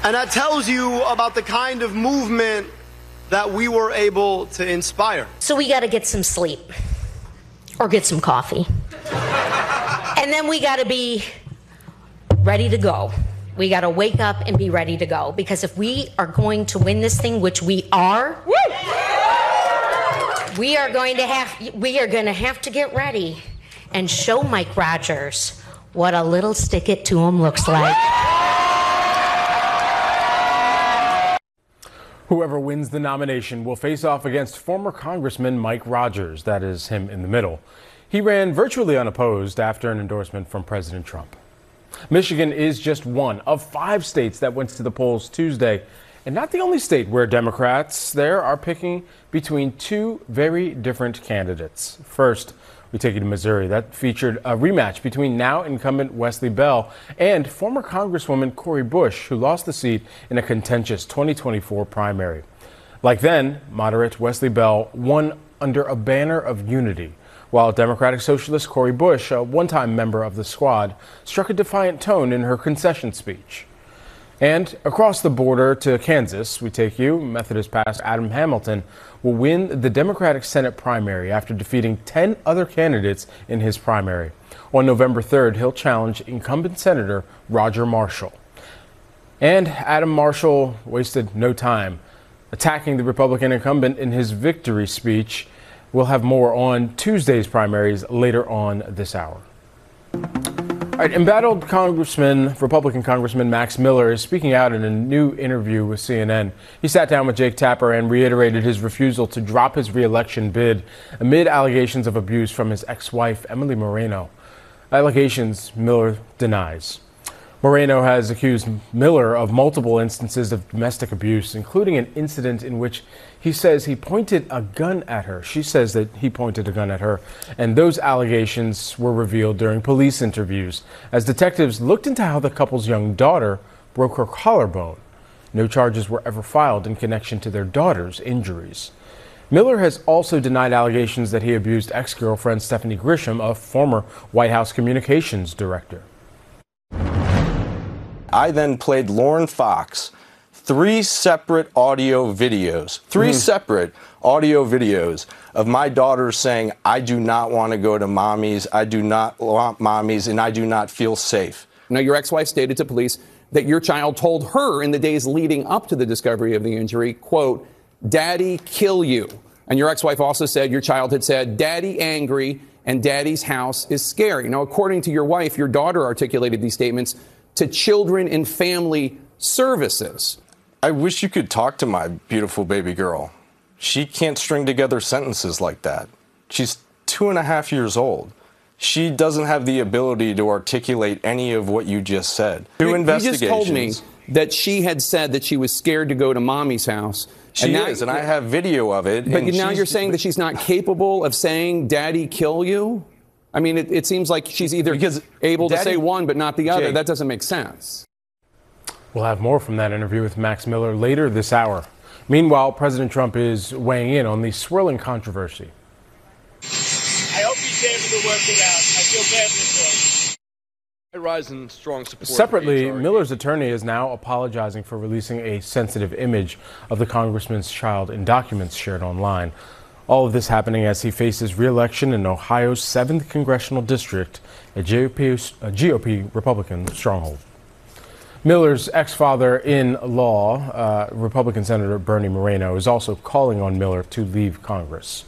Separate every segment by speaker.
Speaker 1: And that tells you about the kind of movement that we were able to inspire.
Speaker 2: So we got to get some sleep or get some coffee. And then we got to be ready to go. We got to wake up and be ready to go, because if we are going to win this thing, which we are, we are going to have to get ready and show Mike Rogers what a little stick it to him looks like.
Speaker 3: Whoever wins the nomination will face off against former Congressman Mike Rogers. That is him in the middle. He ran virtually unopposed after an endorsement from President Trump. Michigan is just one of 5 states that went to the polls Tuesday, and not the only state where Democrats there are picking between 2 very different candidates. First, we take you to Missouri. That featured a rematch between now incumbent Wesley Bell and former Congresswoman Cori Bush, who lost the seat in a contentious 2024 primary. Like then, moderate Wesley Bell won under a banner of unity, while Democratic Socialist Cori Bush, a one-time member of the squad, struck a defiant tone in her concession speech. And across the border to Kansas, we take you. Methodist pastor Adam Hamilton will win the Democratic Senate primary after defeating 10 other candidates in his primary. On November 3rd, he'll challenge incumbent Senator Roger Marshall. And Adam Marshall wasted no time attacking the Republican incumbent in his victory speech. We'll have more on Tuesday's primaries later on this hour. All right, embattled Republican Congressman Max Miller is speaking out in a new interview with CNN. He sat down with Jake Tapper and reiterated his refusal to drop his re-election bid amid allegations of abuse from his ex-wife, Emily Moreno. Allegations Miller denies. Moreno has accused Miller of multiple instances of domestic abuse, including an incident in which he says he pointed a gun at her. She says that he pointed a gun at her, and those allegations were revealed during police interviews as detectives looked into how the couple's young daughter broke her collarbone. No charges were ever filed in connection to their daughter's injuries. Miller has also denied allegations that he abused ex-girlfriend Stephanie Grisham, a former White House communications director.
Speaker 4: I then played Lauren Fox 3 separate audio videos, separate audio videos of my daughter saying, I do not want to go to mommy's, I do not want mommy's, and I do not feel safe.
Speaker 5: Now, your ex-wife stated to police that your child told her in the days leading up to the discovery of the injury, quote, Daddy, kill you. And your ex-wife also said your child had said, Daddy angry and Daddy's house is scary. Now, according to your wife, your daughter articulated these statements to Children and Family Services.
Speaker 4: I wish you could talk to my beautiful baby girl. She can't string together sentences like that. She's 2.5 years old. She doesn't have the ability to articulate any of what you just said.
Speaker 5: You just told me that she had said that she was scared to go to mommy's house.
Speaker 4: She is, and I have video of it.
Speaker 5: But now you're saying that she's not capable of saying, Daddy, kill you? I mean, it seems like she's either able to say one but not the other. That doesn't make sense.
Speaker 3: We'll have more from that interview with Max Miller later this hour. Meanwhile, President Trump is weighing in on the swirling controversy.
Speaker 6: I hope he's able to work it out. I feel badly for him. I rise in strong support.
Speaker 3: Separately, Miller's attorney is now apologizing for releasing a sensitive image of the congressman's child in documents shared online. All of this happening as he faces re-election in Ohio's 7th congressional district, a GOP Republican stronghold. Miller's ex-father-in-law, Republican Senator Bernie Moreno, is also calling on Miller to leave Congress.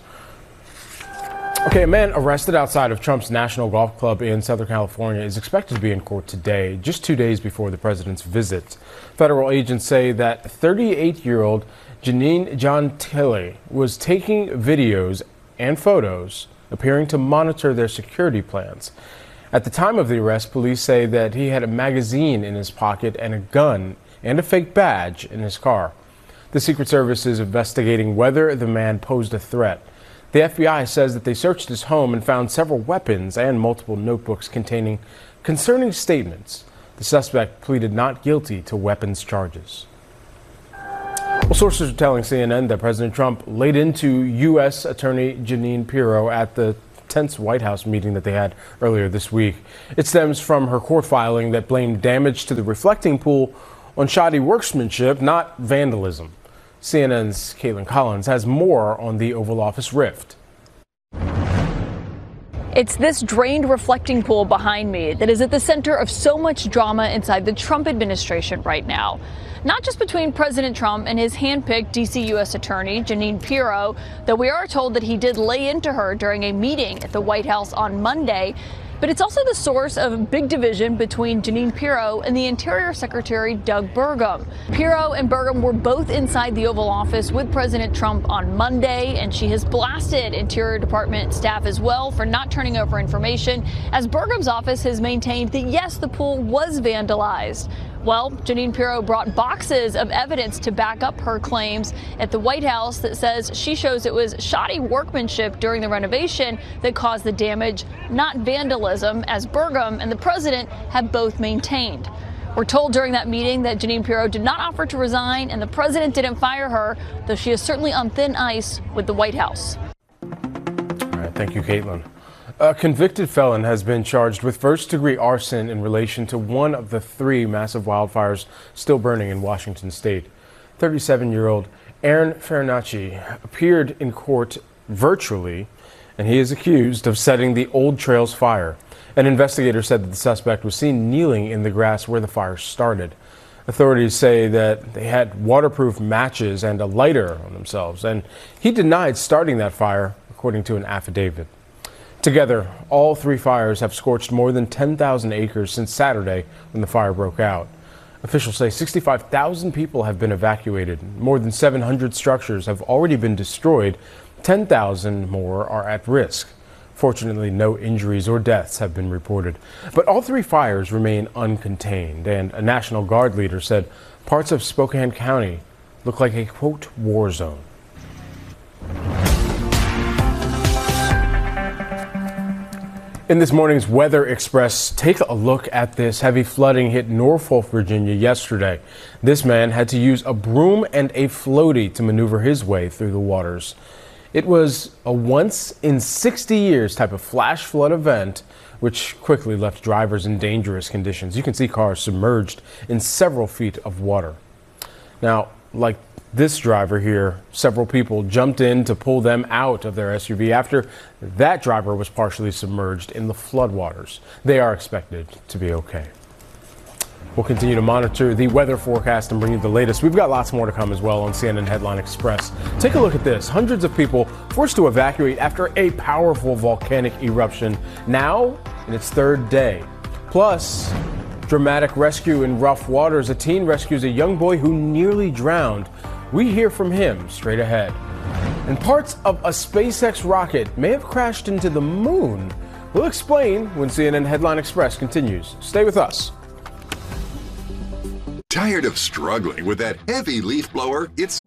Speaker 3: Okay, a man arrested outside of Trump's National Golf Club in Southern California is expected to be in court today, just 2 days before the president's visit. Federal agents say that 38-year-old Janine Gentile was taking videos and photos, appearing to monitor their security plans. At the time of the arrest, police say that he had a magazine in his pocket and a gun and a fake badge in his car. The Secret Service is investigating whether the man posed a threat. The FBI says that they searched his home and found several weapons and multiple notebooks containing concerning statements. The suspect pleaded not guilty to weapons charges. Well, sources are telling CNN that President Trump laid into U.S. Attorney Jeanine Pirro at the tense White House meeting that they had earlier this week. It stems from her court filing that blamed damage to the reflecting pool on shoddy workmanship, not vandalism. CNN's Caitlin Collins has more on the Oval Office rift.
Speaker 7: It's this drained reflecting pool behind me that is at the center of so much drama inside the Trump administration right now. Not just between President Trump and his handpicked D.C. U.S. Attorney, Jeanine Pirro, though we are told that he did lay into her during a meeting at the White House on Monday. But it's also the source of big division between Jeanine Pirro and the Interior Secretary Doug Burgum. Pirro and Burgum were both inside the Oval Office with President Trump on Monday, and she has blasted Interior Department staff as well for not turning over information, as Burgum's office has maintained that, yes, the pool was vandalized. Well, Jeanine Pirro brought boxes of evidence to back up her claims at the White House that says she shows it was shoddy workmanship during the renovation that caused the damage, not vandalism, as Burgum and the president have both maintained. We're told during that meeting that Jeanine Pirro did not offer to resign and the president didn't fire her, though she is certainly on thin ice with the White House.
Speaker 3: All right, thank you, Caitlin. A convicted felon has been charged with first-degree arson in relation to one of the 3 massive wildfires still burning in Washington state. 37-year-old Aaron Farinacci appeared in court virtually, and he is accused of setting the Old Trails fire. An investigator said that the suspect was seen kneeling in the grass where the fire started. Authorities say that they had waterproof matches and a lighter on themselves, and he denied starting that fire, according to an affidavit. Together, all 3 fires have scorched more than 10,000 acres since Saturday when the fire broke out. Officials say 65,000 people have been evacuated. More than 700 structures have already been destroyed. 10,000 more are at risk. Fortunately, no injuries or deaths have been reported. But all 3 fires remain uncontained, and a National Guard leader said parts of Spokane County look like a, quote, war zone. In this morning's Weather Express, take a look at this. Heavy flooding hit Norfolk, Virginia yesterday. This man had to use a broom and a floaty to maneuver his way through the waters. It was a once in 60 years type of flash flood event, which quickly left drivers in dangerous conditions. You can see cars submerged in several feet of water. Now, like this driver here, several people jumped in to pull them out of their SUV after that driver was partially submerged in the floodwaters. They are expected to be okay. We'll continue to monitor the weather forecast and bring you the latest. We've got lots more to come as well on CNN Headline Express. Take a look at this. Hundreds of people forced to evacuate after a powerful volcanic eruption, now in its 3rd day. Plus, dramatic rescue in rough waters. A teen rescues a young boy who nearly drowned. We hear from him straight ahead. And parts of a SpaceX rocket may have crashed into the moon. We'll explain when CNN Headline Express continues. Stay with us.
Speaker 8: Tired of struggling with that heavy leaf blower? It's